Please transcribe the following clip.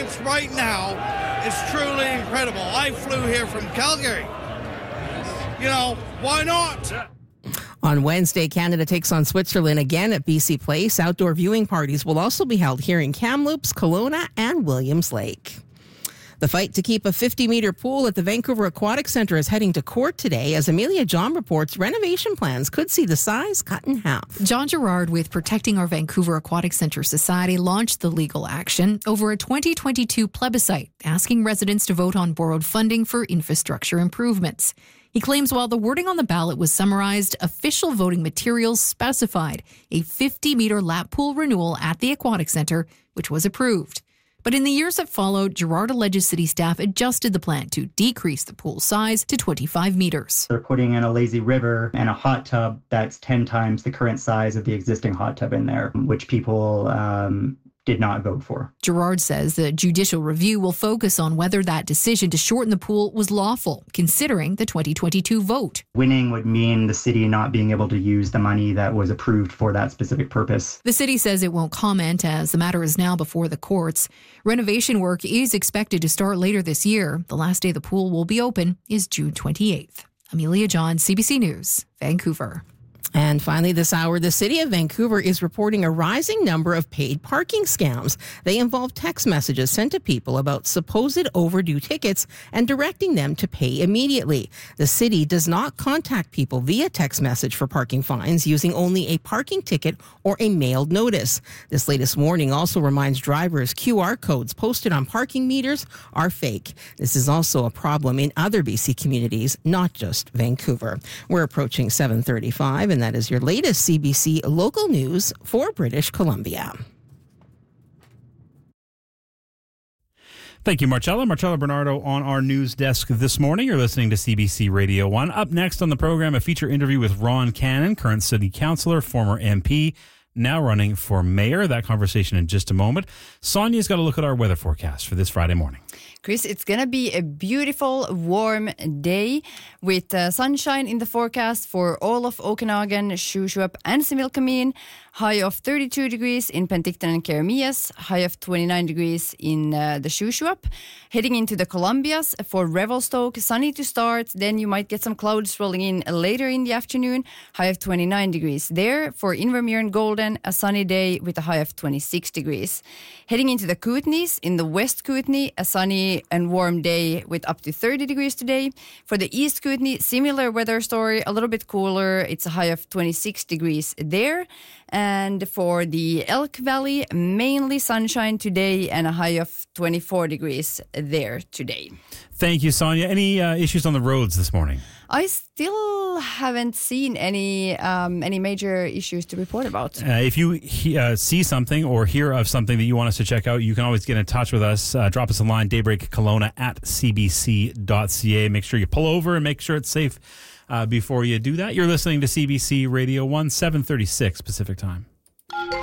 experience right now is truly incredible. I flew here from Calgary. You know, why not? On Wednesday, Canada takes on Switzerland again at BC Place. Outdoor viewing parties will also be held here in Kamloops, Kelowna, and Williams Lake. The fight to keep a 50-meter pool at the Vancouver Aquatic Centre is heading to court today as Amelia John reports renovation plans could see the size cut in half. John Gerard with Protecting Our Vancouver Aquatic Centre Society launched the legal action over a 2022 plebiscite asking residents to vote on borrowed funding for infrastructure improvements. He claims while the wording on the ballot was summarized, official voting materials specified a 50-meter lap pool renewal at the Aquatic Centre, which was approved. But in the years that followed, Gerard alleges city staff adjusted the plan to decrease the pool size to 25 meters. They're putting in a lazy river and a hot tub that's 10 times the current size of the existing hot tub in there, which people did not vote for. Gerard says the judicial review will focus on whether that decision to shorten the pool was lawful, considering the 2022 vote. Winning would mean the city not being able to use the money that was approved for that specific purpose. The city says it won't comment as the matter is now before the courts. Renovation work is expected to start later this year. The last day the pool will be open is June 28th. Amelia John, CBC News, Vancouver. And finally, this hour, the city of Vancouver is reporting a rising number of paid parking scams. They involve text messages sent to people about supposed overdue tickets and directing them to pay immediately. The city does not contact people via text message for parking fines, using only a parking ticket or a mailed notice. This latest warning also reminds drivers QR codes posted on parking meters are fake. This is also a problem in other BC communities, not just Vancouver. We're approaching 7:35, and that is your latest CBC local news for British Columbia. Thank you, Marcella. Marcella Bernardo on our news desk this morning. You're listening to CBC Radio 1. Up next on the program, a feature interview with Ron Cannon, current city councillor, former MP, now running for mayor. That conversation in just a moment. Sonia's got a look at our weather forecast for this Friday morning. Chris, it's going to be a beautiful, warm day with sunshine in the forecast for all of Okanagan, Shuswap and Similkameen. High of 32 degrees in Penticton and Keremeos. High of 29 degrees in the Shuswap. Heading into the Columbias for Revelstoke, sunny to start. Then you might get some clouds rolling in later in the afternoon. High of 29 degrees there. For Invermere and Golden, a sunny day with a high of 26 degrees. Heading into the Kootenays, in the West Kootenay, a sunny and warm day with up to 30 degrees today. For the East Kootenay, similar weather story, a little bit cooler. It's a high of 26 degrees there. And for the Elk Valley, mainly sunshine today and a high of 24 degrees there today. Thank you, Sonia. Any issues on the roads this morning? I still haven't seen any major issues to report about. If you see something or hear of something that you want us to check out, you can always get in touch with us. Drop us a line, daybreakkelowna@cbc.ca. Make sure you pull over and make sure it's safe before you do that. You're listening to CBC Radio 1, 7:36 Pacific Time.